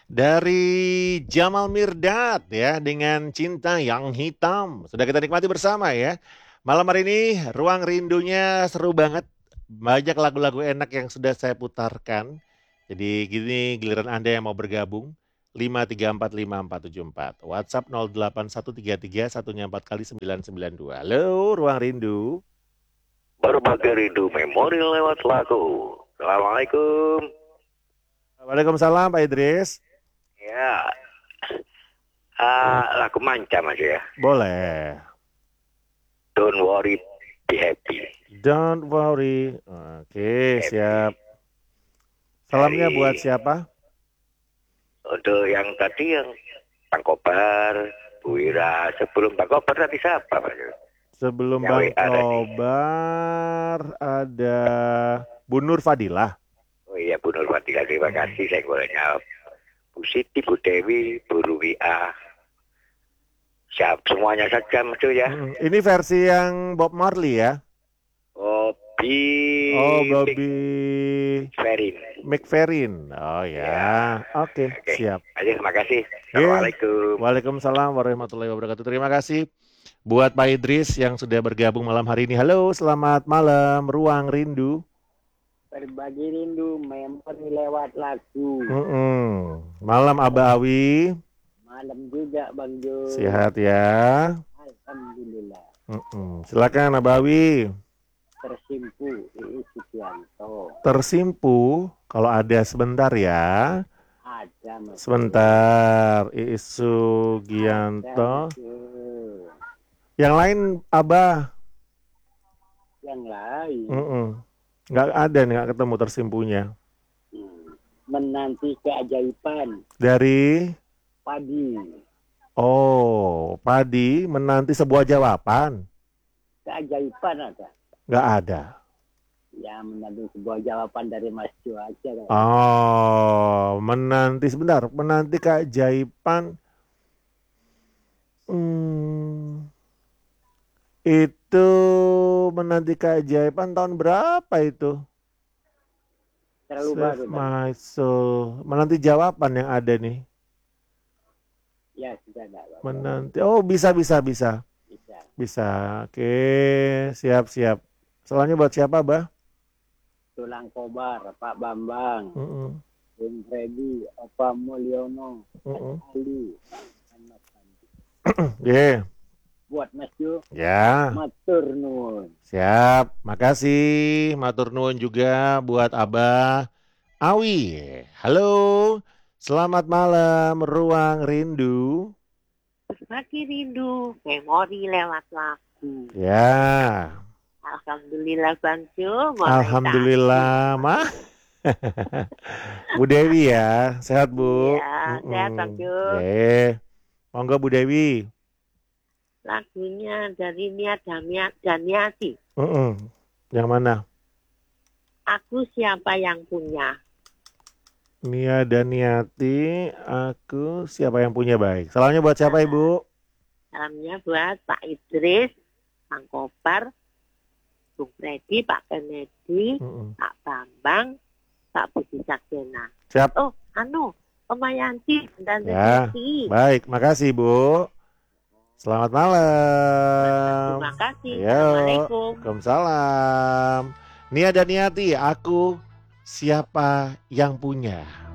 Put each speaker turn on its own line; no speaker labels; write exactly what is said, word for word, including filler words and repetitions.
Dari Jamal Mirdad ya dengan Cinta Yang Hitam. Sudah kita nikmati bersama ya. Malam hari ini ruang rindunya seru banget. Banyak lagu-lagu enak yang sudah saya putarkan. Jadi gini giliran Anda yang mau bergabung. lima tiga empat lima empat tujuh empat. WhatsApp nol delapan satu tiga tiga satunya empat kali sembilan sembilan dua. Halo ruang rindu.
Berbagai rindu memori lewat lagu. Assalamualaikum.
Waalaikumsalam Pak Idris.
Ya, ah, lagu manca mas ya.
Boleh.
Don't worry, be happy.
Don't worry. Oke,
Happy.
siap. Salamnya
Dari-
buat siapa?
Untuk yang tadi yang Bang Kobar, Bu Ira. Sebelum Bang Kobar tadi siapa mas?
Sebelum
Ya,
Bang
W A tadi.
Kobar ada Bu Nur Fadilah.
Oh iya, Bu Nurmatika, terima kasih. Saya boleh jawab. Bu Siti, Bu Dewi, Bu Ruwiah. Siap, semuanya saja mas ya.
Hmm, Ini versi yang Bob Marley ya?
Bobby.
Oh, Bobby
Ferin.
McFerrin. Oh ya, oke,
Oke.
siap.
Aja, terima kasih.
Oke.
Assalamualaikum.
Waalaikumsalam warahmatullahi wabarakatuh. Terima kasih buat Pak Idris yang sudah bergabung malam hari ini. Halo, selamat malam, Ruang Rindu.
Berbagi rindu memori lewat lagu.
Mm-mm. Malam Aba Awi,
Malam juga Bang Jo.
sehat ya.
Alhamdulillah.
Mm-mm. Silakan Aba Awi.
Tersimpu Iis Sugianto.
Tersimpu, kalau ada sebentar ya.
Ada Mas.
Sebentar, Iis
Ada,
Sugianto.
Mas Jo.
Yang lain Abah,
Yang lain
Mm-mm. nggak ada nih, nggak ketemu tersimpunya.
hmm, menanti keajaiban
Dari,
padi.
oh, Padi menanti sebuah jawaban.
Keajaiban ada.
Nggak ada.
Ya menanti sebuah jawaban dari Mas Jo aja. Kan?
Oh, menanti sebentar, menanti keajaiban. Hmm, itu menanti keajaiban tahun berapa itu?
Terlalu
Save
baru. Bang.
my soul. Menanti jawaban yang ada nih.
Ya sudah enggak. Bang.
Menanti. Oh, bisa bisa bisa.
Bisa.
Bisa. Oke, siap siap. Selanjutnya buat siapa, Bah?
Tulang Kobar, Pak Bambang,
Mm-mm.
Bung Freddy, Opa Mulyono,
Mm-mm.
Ali, Ahmad Sandi.
Yeah.
Buat Mas Jo,
Ya,
matur nuwun.
siap. Makasih. Matur nuwun juga buat Abah Awi. Halo. Selamat malam, Ruang Rindu.
Berbagi rindu, memori lewat lagu.
Ya,
Alhamdulillah Bang Jo. mulai
alhamdulillah, Mah. Bu Dewi ya, sehat Bu.
Iya, sehat, Bang Jo.
Ye. Monggo Bu Dewi.
Lagunya dari Nia Damia- Daniati.
Mm-mm. Yang mana?
Aku siapa yang punya.
Nia Daniati, aku siapa yang punya baik. Salamnya buat siapa Ibu?
Salamnya buat Pak Idris, Bang Kobar, Bung Freddy, Pak Kennedy,
Mm-mm.
Pak Bambang, Pak Budi Saksena.
Siap.
Oh, anu, Pemayanti dan
Ya,
Rezeki.
baik. Makasih Bu. Selamat malam.
Terima kasih.
Yo.
Assalamualaikum.
Waalaikumsalam. Nia Daniati, aku siapa yang punya.